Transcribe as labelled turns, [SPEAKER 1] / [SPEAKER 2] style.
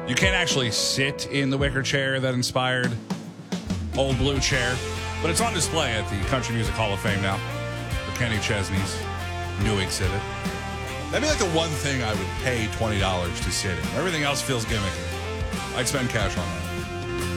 [SPEAKER 1] You can't actually sit in the wicker chair that inspired Old Blue Chair, but it's on display at the Country Music Hall of Fame now for Kenny Chesney's new exhibit. That'd be like the one thing I would pay $20 to sit in. Everything else feels gimmicky. I'd spend cash on that.